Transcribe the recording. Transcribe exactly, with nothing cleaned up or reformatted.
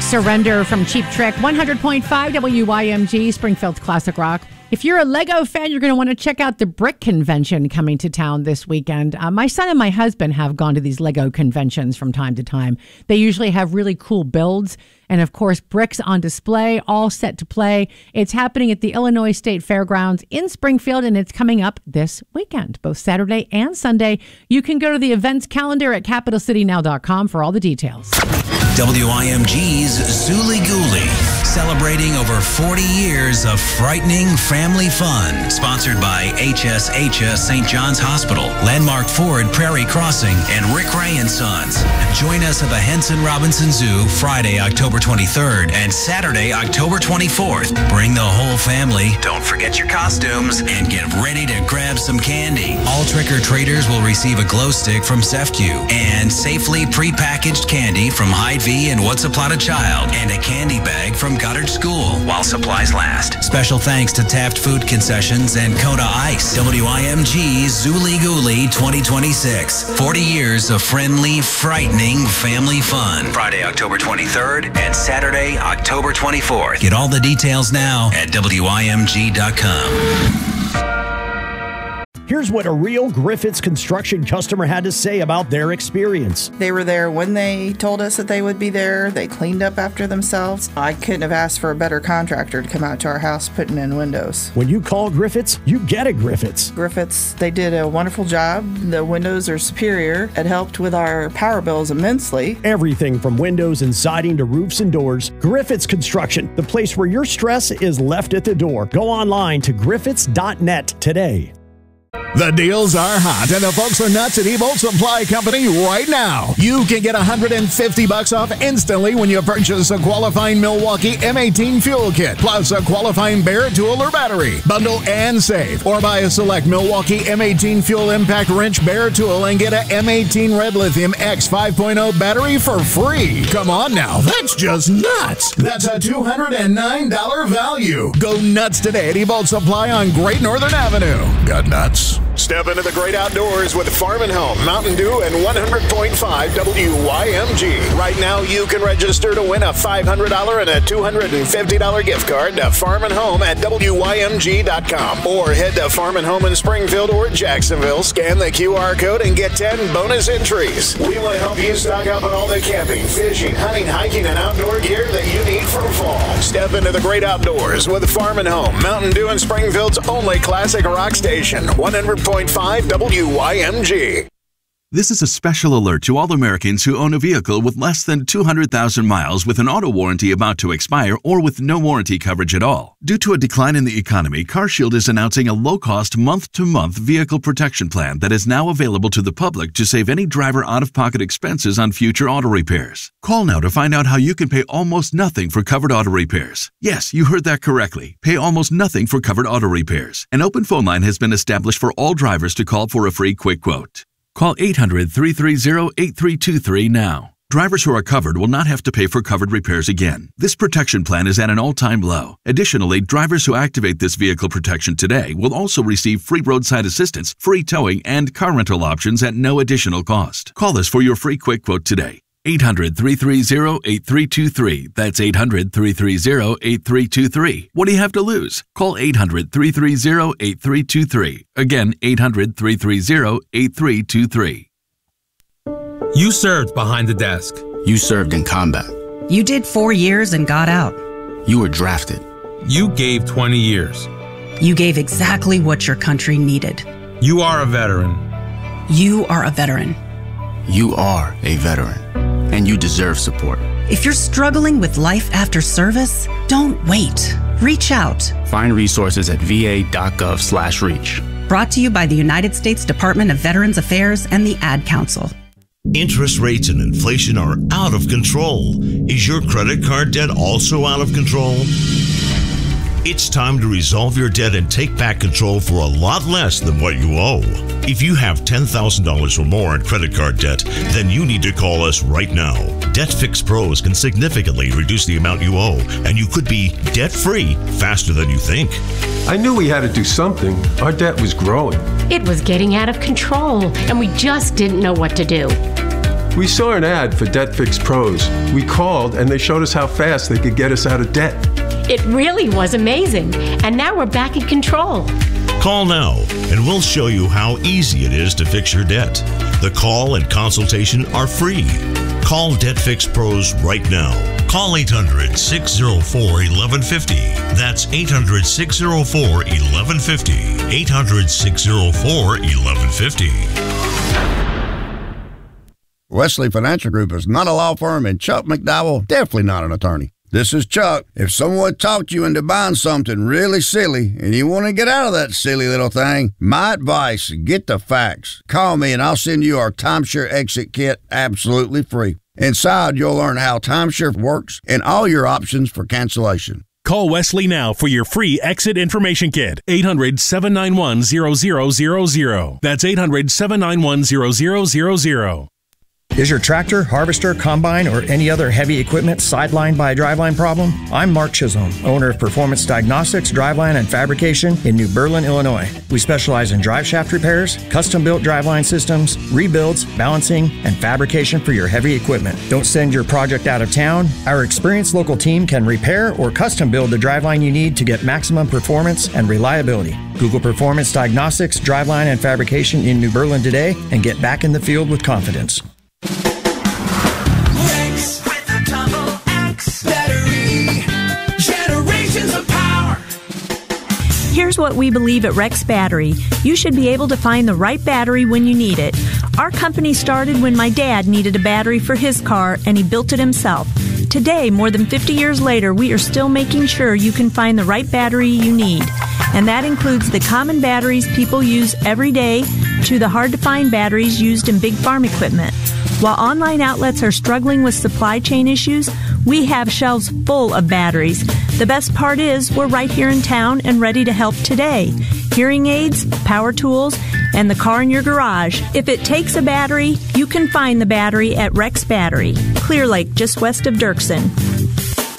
Surrender from Cheap Trick, one hundred point five W Y M G, Springfield's classic rock. If you're a Lego fan, you're going to want to check out the Brick Convention coming to town this weekend. Uh, my son and my husband have gone to these Lego conventions from time to time. They usually have really cool builds and, of course, bricks on display, all set to play. It's happening at the Illinois State Fairgrounds in Springfield, and it's coming up this weekend, both Saturday and Sunday. You can go to the events calendar at capital city now dot com for all the details. W I M G's Zooly Gooly, celebrating over forty years of frightening family fun. Sponsored by H S H S Saint John's Hospital, Landmark Ford Prairie Crossing, and Rick Ray and Sons. Join us at the Henson Robinson Zoo Friday, October twenty-third and Saturday, October twenty-fourth. Bring the whole family, don't forget your costumes, and get ready to grab some candy. All trick-or-treaters will receive a glow stick from Cefq and safely prepackaged candy from Hy-Vee and What's a Plot a Child, and a candy bag from Goddard School while supplies last. Special thanks to Taft Food Concessions and Coda Ice. W I M G Zooly Gooly twenty twenty-six. forty years of friendly, frightening family fun. Friday, October twenty-third and Saturday, October twenty-fourth. Get all the details now at W I M G dot com. Here's what a real Griffiths Construction customer had to say about their experience. They were there when they told us that they would be there. They cleaned up after themselves. I couldn't have asked for a better contractor to come out to our house putting in windows. When you call Griffiths, you get a Griffiths. Griffiths, they did a wonderful job. The windows are superior. It helped with our power bills immensely. Everything from windows and siding to roofs and doors. Griffiths Construction, the place where your stress is left at the door. Go online to griffiths dot net today. The deals are hot, and the folks are nuts at Ebolt Supply Company right now. You can get one hundred fifty bucks off instantly when you purchase a qualifying Milwaukee M eighteen fuel kit, plus a qualifying Bear tool or battery. Bundle and save, or buy a select Milwaukee M eighteen fuel impact wrench Bear tool and get a M eighteen Red Lithium X five point oh battery for free. Come on now, that's just nuts. That's a two hundred nine dollars value. Go nuts today at Ebolt Supply on Great Northern Avenue. Got nuts? Step into the great outdoors with Farm and Home, Mountain Dew, and one hundred point five W Y M G. Right now, you can register to win a five hundred dollars and a two hundred fifty dollars gift card to Farm and Home at W Y M G dot com. Or head to Farm and Home in Springfield or Jacksonville, scan the Q R code, and get ten bonus entries. We will help you stock up on all the camping, fishing, hunting, hiking, and outdoor gear that you need for fall. Step into the great outdoors with Farm and Home, Mountain Dew, and Springfield's only classic rock station, one hundred point five W Y M G. This is a special alert to all Americans who own a vehicle with less than two hundred thousand miles with an auto warranty about to expire or with no warranty coverage at all. Due to a decline in the economy, CarShield is announcing a low-cost month-to-month vehicle protection plan that is now available to the public to save any driver out-of-pocket expenses on future auto repairs. Call now to find out how you can pay almost nothing for covered auto repairs. Yes, you heard that correctly. Pay almost nothing for covered auto repairs. An open phone line has been established for all drivers to call for a free quick quote. Call eight hundred, three three zero, eight three two three now. Drivers who are covered will not have to pay for covered repairs again. This protection plan is at an all-time low. Additionally, drivers who activate this vehicle protection today will also receive free roadside assistance, free towing, and car rental options at no additional cost. Call us for your free quick quote today. eight hundred, three three zero, eight three two three. That's eight hundred, three three zero, eight three two three. What do you have to lose? Call eight hundred, three three zero, eight three two three. Again, eight hundred, three three zero, eight three two three. You served behind the desk. You served in combat. You did four years and got out. You were drafted. You gave twenty years. You gave exactly what your country needed. You are a veteran. You are a veteran. You are a veteran, and you deserve support. If you're struggling with life after service, don't wait. Reach out. Find resources at va.gov slash reach. Brought to you by the United States Department of Veterans Affairs and the Ad Council. Interest rates and inflation are out of control. Is your credit card debt also out of control? It's time to resolve your debt and take back control for a lot less than what you owe. If you have ten thousand dollars or more in credit card debt, then you need to call us right now. DebtFix Pros can significantly reduce the amount you owe, and you could be debt-free faster than you think. I knew we had to do something. Our debt was growing. It was getting out of control, and we just didn't know what to do. We saw an ad for Debt Fix Pros. We called and they showed us how fast they could get us out of debt. It really was amazing. And now we're back in control. Call now and we'll show you how easy it is to fix your debt. The call and consultation are free. Call Debt Fix Pros right now. Call eight hundred, six oh four, eleven fifty. That's eight hundred, six oh four, eleven fifty. eight hundred, six oh four, eleven fifty. Wesley Financial Group is not a law firm, and Chuck McDowell definitely not an attorney. This is Chuck. If someone talked you into buying something really silly and you want to get out of that silly little thing, my advice, get the facts. Call me and I'll send you our timeshare exit kit absolutely free. Inside, you'll learn how timeshare works and all your options for cancellation. Call Wesley now for your free exit information kit. eight hundred, seven nine one, zero zero zero zero. That's eight hundred, seven nine one, zero zero zero zero. Is your tractor, harvester, combine, or any other heavy equipment sidelined by a driveline problem? I'm Mark Chisholm, owner of Performance Diagnostics, Driveline, and Fabrication in New Berlin, Illinois. We specialize in drive shaft repairs, custom-built driveline systems, rebuilds, balancing, and fabrication for your heavy equipment. Don't send your project out of town. Our experienced local team can repair or custom build the driveline you need to get maximum performance and reliability. Google Performance Diagnostics, Driveline, and Fabrication in New Berlin today and get back in the field with confidence. Rex with a double X battery, generations of power. Here's what we believe at Rex Battery. You should be able to find the right battery when you need it. Our company started when my dad needed a battery for his car, and he built it himself. Today, more than fifty years later, we are still making sure you can find the right battery you need. And that includes the common batteries people use every day to the hard-to-find batteries used in big farm equipment. While online outlets are struggling with supply chain issues, we have shelves full of batteries. The best part is we're right here in town and ready to help today. Hearing aids, power tools, and the car in your garage. If it takes a battery, you can find the battery at Rex Battery, Clear Lake, just west of Dirksen.